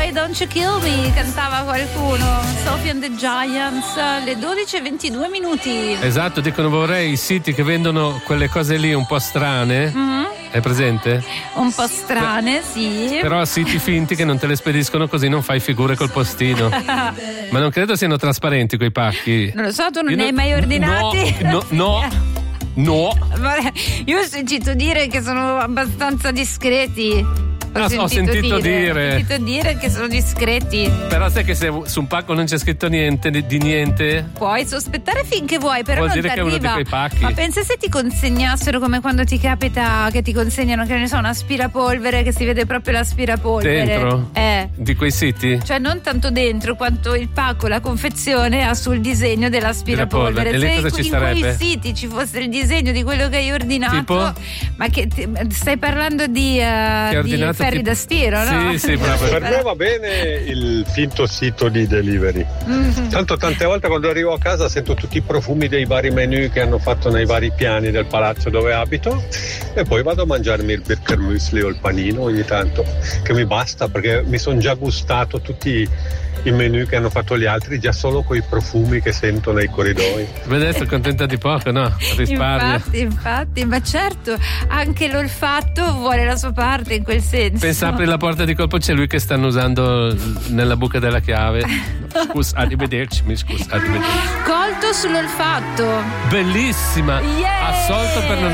Boy Don't You Kill Me, cantava qualcuno. Sophie and the Giants, le 12:22. Esatto, dicono vorrei i siti che vendono quelle cose lì un po' strane. È presente? Un po' strane, sì. Però siti finti che non te le spediscono, così non fai figure col postino. Ma non credo siano trasparenti quei pacchi. Non lo so, tu non ne hai mai ordinati? No. Io ho sentito dire che sono abbastanza discreti. Ho sentito dire che sono discreti. Però sai che se su un pacco non c'è scritto niente di niente, puoi sospettare finché vuoi, però vuol non dire che è uno di quei pacchi. Ma pensa se ti consegnassero come quando ti capita che ti consegnano, che ne so, un aspirapolvere, che si vede proprio l'aspirapolvere dentro di quei siti, cioè non tanto dentro quanto il pacco, la confezione ha sul disegno dell'aspirapolvere. E lì cosa ci sarebbe? In quei siti ci fosse il disegno di quello che hai ordinato, tipo? Ma che stai parlando di ferri da stiro, no? Sì, proprio. Per me va bene il finto sito di delivery. Tanto tante volte quando arrivo a casa sento tutti i profumi dei vari menù che hanno fatto nei vari piani del palazzo dove abito, e poi vado a mangiarmi il Bircher Müsli o il panino ogni tanto, che mi basta perché mi sono già gustato tutti i menù che hanno fatto gli altri, già solo quei profumi che sento nei corridoi. Vedi, sono contenta di poco, no? Risparmio. Infatti, ma certo, anche l'olfatto vuole la sua parte in quel senso. Pensa, apri la porta di colpo, c'è lui che stanno usando nella buca della chiave. Scusa, arrivederci. Colto sull'olfatto. Bellissima. Yeah! Assolto per non